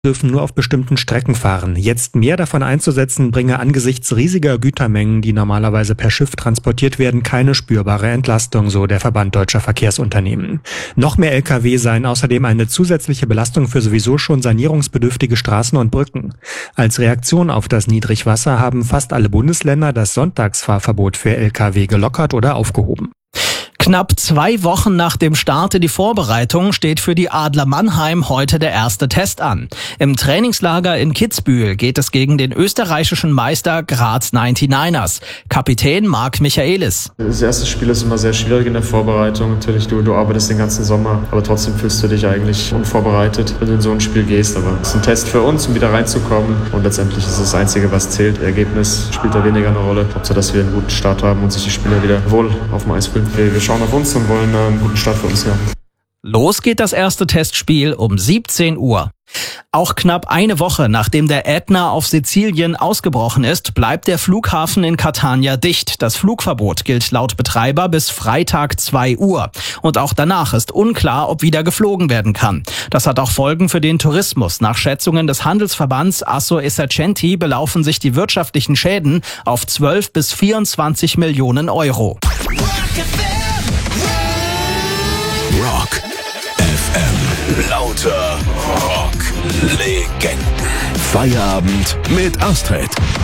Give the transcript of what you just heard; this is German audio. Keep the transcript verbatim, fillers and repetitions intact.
dürfen nur auf bestimmten Strecken fahren. Jetzt mehr davon einzusetzen, bringe angesichts riesiger Gütermengen, die normalerweise per Schiff transportiert werden, keine spürbare Entlastung, so der Verband Deutscher Verkehrsunternehmen. Noch mehr L K W seien außerdem eine zusätzliche Belastung für sowieso schon sanierungsbedürftige Straßen und Brücken. Als Reaktion auf das Niedrigwasser haben fast alle Bundesländer das Sonntagsfahrverbot für L K W gelockert oder aufgehoben. Knapp zwei Wochen nach dem Start in die Vorbereitung steht für die Adler Mannheim heute der erste Test an. Im Trainingslager in Kitzbühel geht es gegen den österreichischen Meister Graz neunundneunzigers. Kapitän Marc Michaelis. Das erste Spiel ist immer sehr schwierig in der Vorbereitung. Natürlich, du, du arbeitest den ganzen Sommer, aber trotzdem fühlst du dich eigentlich unvorbereitet, wenn du in so ein Spiel gehst. Aber es ist ein Test für uns, um wieder reinzukommen. Und letztendlich ist das Einzige, was zählt. Das Ergebnis spielt da weniger eine Rolle. Hauptsache, dass wir einen guten Start haben und sich die Spieler wieder wohl auf dem Eis fühlen. Wir, wir schauen auf uns und wollen einen guten Start für uns haben. Los geht das erste Testspiel um siebzehn Uhr. Auch knapp eine Woche nachdem der Ätna auf Sizilien ausgebrochen ist, bleibt der Flughafen in Catania dicht. Das Flugverbot gilt laut Betreiber bis Freitag zwei Uhr. Und auch danach ist unklar, ob wieder geflogen werden kann. Das hat auch Folgen für den Tourismus. Nach Schätzungen des Handelsverbands Asso Esercenti belaufen sich die wirtschaftlichen Schäden auf zwölf bis vierundzwanzig Millionen Euro. Rock F M. Lauter Rock Legenden. Feierabend mit Astrid.